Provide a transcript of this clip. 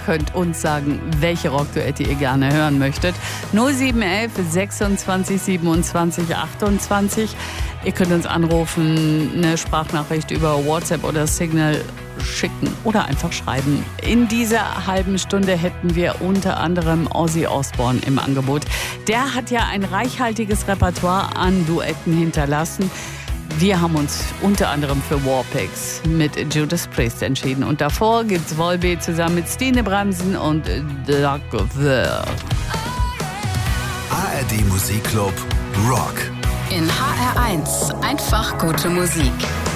könnt uns sagen, welche Rockduette ihr gerne hören möchtet. 0711 26 27 28. Ihr könnt uns anrufen, eine Sprachnachricht über WhatsApp oder Signal schicken oder einfach schreiben. In dieser halben Stunde hätten wir unter anderem Ozzy Osbourne im Angebot. Der hat ja ein reichhaltiges Repertoire an Duetten hinterlassen. Wir haben uns unter anderem für Warpigs mit Judas Priest entschieden. Und davor gibt's Volbeat zusammen mit Stine Bremsen und Dagobert. ARD Musikclub Rock. In HR1 einfach gute Musik.